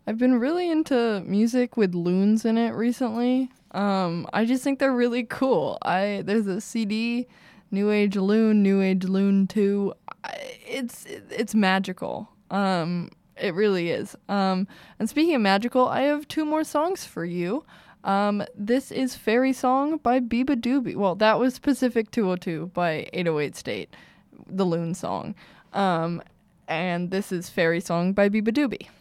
I've been really into music with loons in it recently. I just think they're really cool. There's a CD, New Age Loon 2. It's magical. It really is. And speaking of magical, I have two more songs for you. This is Fairy Song by Biba Doobie. Well, that was Pacific 202 by 808 State, the Loon song. And this is Fairy Song by Biba Doobie.